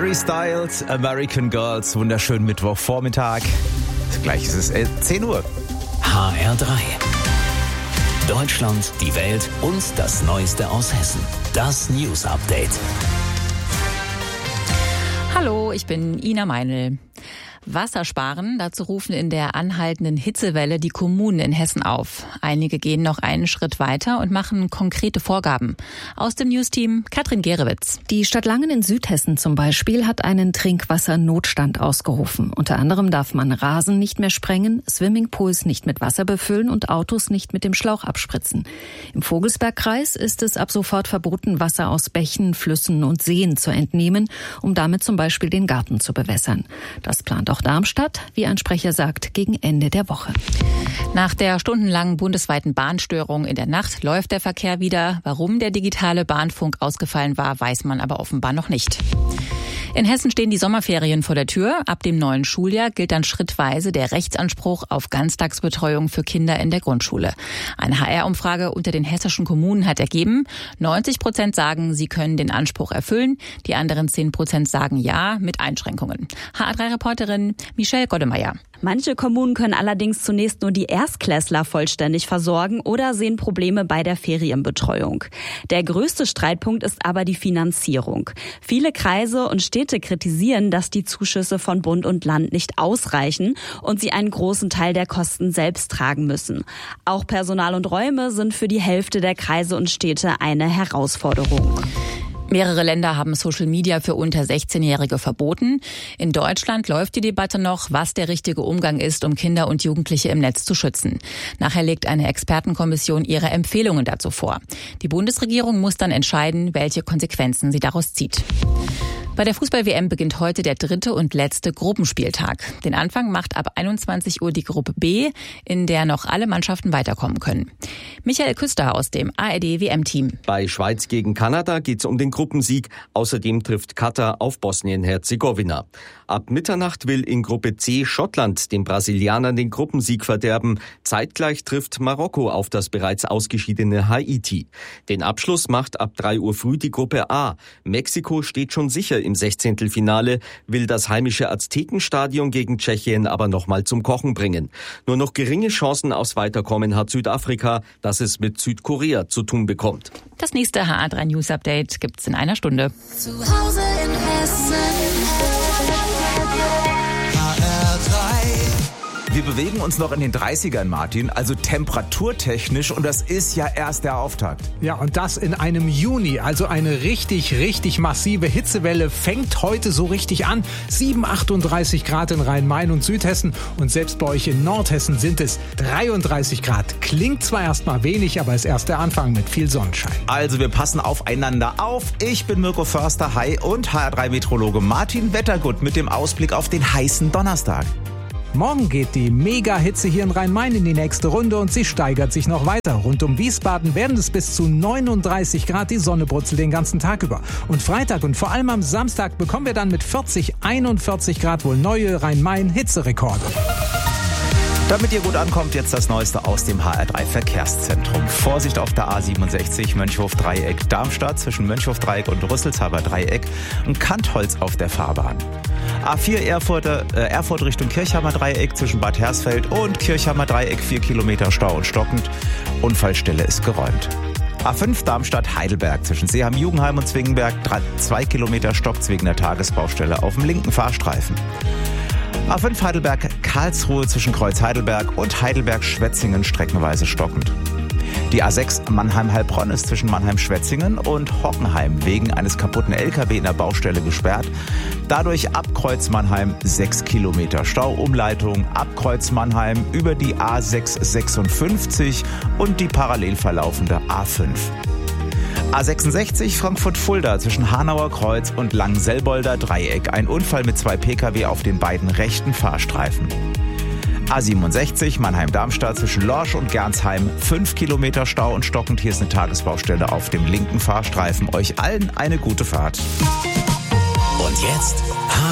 Harry Styles, American Girls, wunderschönen Mittwochvormittag. Gleich ist es 10 Uhr. HR3. Deutschland, die Welt und das Neueste aus Hessen. Das News Update. Hallo, ich bin Ina Meinl. Wasser sparen, dazu rufen in der anhaltenden Hitzewelle die Kommunen in Hessen auf. Einige gehen noch einen Schritt weiter und machen konkrete Vorgaben. Aus dem Newsteam Katrin Gerewitz. Die Stadt Langen in Südhessen zum Beispiel hat einen Trinkwassernotstand ausgerufen. Unter anderem darf man Rasen nicht mehr sprengen, Swimmingpools nicht mit Wasser befüllen und Autos nicht mit dem Schlauch abspritzen. Im Vogelsbergkreis ist es ab sofort verboten, Wasser aus Bächen, Flüssen und Seen zu entnehmen, um damit zum Beispiel den Garten zu bewässern. Das plant auch Darmstadt, wie ein Sprecher sagt, gegen Ende der Woche. Nach der stundenlangen bundesweiten Bahnstörung in der Nacht läuft der Verkehr wieder. Warum der digitale Bahnfunk ausgefallen war, weiß man aber offenbar noch nicht. In Hessen stehen die Sommerferien vor der Tür. Ab dem neuen Schuljahr gilt dann schrittweise der Rechtsanspruch auf Ganztagsbetreuung für Kinder in der Grundschule. Eine HR-Umfrage unter den hessischen Kommunen hat ergeben, 90% sagen, sie können den Anspruch erfüllen. Die anderen 10% sagen ja, mit Einschränkungen. HR3-Reporterin Michelle Goddemeyer. Manche Kommunen können allerdings zunächst nur die Erstklässler vollständig versorgen oder sehen Probleme bei der Ferienbetreuung. Der größte Streitpunkt ist aber die Finanzierung. Viele Kreise und Städte kritisieren, dass die Zuschüsse von Bund und Land nicht ausreichen und sie einen großen Teil der Kosten selbst tragen müssen. Auch Personal und Räume sind für die Hälfte der Kreise und Städte eine Herausforderung. Mehrere Länder haben Social Media für unter 16-Jährige verboten. In Deutschland läuft die Debatte noch, was der richtige Umgang ist, um Kinder und Jugendliche im Netz zu schützen. Nachher legt eine Expertenkommission ihre Empfehlungen dazu vor. Die Bundesregierung muss dann entscheiden, welche Konsequenzen sie daraus zieht. Bei der Fußball-WM beginnt heute der 3. und letzte Gruppenspieltag. Den Anfang macht ab 21 Uhr die Gruppe B, in der noch alle Mannschaften weiterkommen können. Michael Küster aus dem ARD-WM-Team. Bei Schweiz gegen Kanada geht es um den Gruppensieg. Außerdem trifft Katar auf Bosnien-Herzegowina. Ab Mitternacht will in Gruppe C Schottland den Brasilianern den Gruppensieg verderben. Zeitgleich trifft Marokko auf das bereits ausgeschiedene Haiti. Den Abschluss macht ab 3 Uhr früh die Gruppe A. Mexiko steht schon sicher im 16. will das heimische Aztekenstadion gegen Tschechien aber nochmal zum Kochen bringen. Nur noch geringe Chancen aufs Weiterkommen hat Südafrika, das es mit Südkorea zu tun bekommt. Das nächste HR3 News Update gibt's in einer Stunde. Zu Hause in Hessen. Wir bewegen uns noch in den 30ern, Martin, also temperaturtechnisch, und das ist ja erst der Auftakt. Ja, und das in einem Juni, also eine richtig massive Hitzewelle fängt heute so richtig an. 38 Grad in Rhein-Main und Südhessen und selbst bei euch in Nordhessen sind es 33 Grad. Klingt zwar erstmal wenig, aber ist erst der Anfang mit viel Sonnenschein. Also wir passen aufeinander auf. Ich bin Mirko Förster, hi, und HR3-Meteorologe Martin Wettergut mit dem Ausblick auf den heißen Donnerstag. Morgen geht die Mega-Hitze hier in Rhein-Main in die nächste Runde und sie steigert sich noch weiter. Rund um Wiesbaden werden es bis zu 39 Grad, die Sonne brutzelt den ganzen Tag über. Und Freitag und vor allem am Samstag bekommen wir dann mit 41 Grad wohl neue Rhein-Main-Hitzerekorde. Damit ihr gut ankommt, jetzt das Neueste aus dem HR3-Verkehrszentrum. Vorsicht auf der A67 Mönchhof-Dreieck Darmstadt zwischen Mönchhof-Dreieck und Rüsselshaber-Dreieck und Kantholz auf der Fahrbahn. A4 Erfurt Richtung Kirchhammer-Dreieck zwischen Bad Hersfeld und Kirchhammer-Dreieck 4 Kilometer Stau und stockend. Unfallstelle ist geräumt. A5 Darmstadt-Heidelberg zwischen Seeham-Jugendheim und Zwingenberg 2 Kilometer stockt wegen der Tagesbaustelle auf dem linken Fahrstreifen. A5 Heidelberg-Karlsruhe zwischen Kreuz Heidelberg und Heidelberg-Schwetzingen streckenweise stockend. Die A6 Mannheim-Heilbronn ist zwischen Mannheim-Schwetzingen und Hockenheim wegen eines kaputten LKW in der Baustelle gesperrt. Dadurch ab Kreuz Mannheim 6 Kilometer Stauumleitung, ab Kreuz Mannheim über die A656 und die parallel verlaufende A5. A66 Frankfurt-Fulda zwischen Hanauer Kreuz und Langenselbolder Dreieck. Ein Unfall mit 2 Pkw auf den beiden rechten Fahrstreifen. A67 Mannheim-Darmstadt zwischen Lorsch und Gernsheim. 5 Kilometer Stau und stockend. Hier ist eine Tagesbaustelle auf dem linken Fahrstreifen. Euch allen eine gute Fahrt. Und jetzt